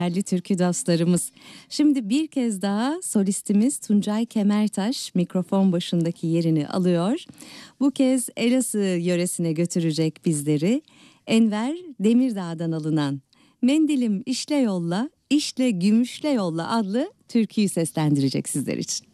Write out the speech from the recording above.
Değerli türkü dostlarımız. Şimdi bir kez daha solistimiz Tuncay Kemertaş mikrofon başındaki yerini alıyor. Bu kez Elazığ yöresine götürecek bizleri. Enver Demirdağ'dan alınan Mendilim işle yolla, işle gümüşle yolla adlı türküyü seslendirecek sizler için.